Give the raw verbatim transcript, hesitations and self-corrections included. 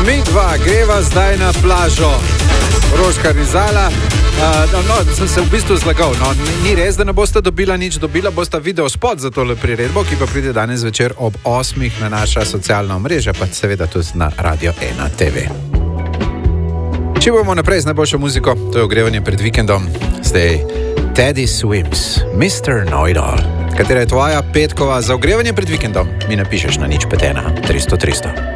Mi dva greva zdaj na plažo. Rožkar in Zala. Uh, no, no, sem se v bistvu zlagal. No, ni res, da ne boste dobila nič. Dobila boste video spot za tole priredbo, ki pa pride danes večer ob osmih na naša socialna omrežja, pa seveda tudi na Radio ena te ve. Če bomo naprej z najboljšo muziko, to je ogrevanje pred vikendom. Zdaj Teddy Swims, mister Know-It-All. Katera je tvoja petkova za ogrevanje pred vikendom? Mi napišeš na nič pet ena tristo tristo.